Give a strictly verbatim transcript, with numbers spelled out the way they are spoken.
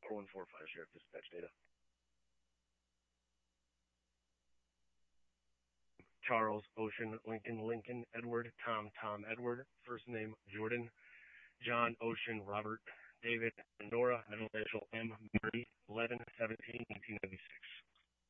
four one four five, Sheriff Dispatch data. Charles, Ocean, Lincoln, Lincoln, Edward, Tom, Tom, Edward, first name Jordan, John, Ocean, Robert, David, Nora, middle initial M, Mary, eleven seventeen nineteen ninety-six.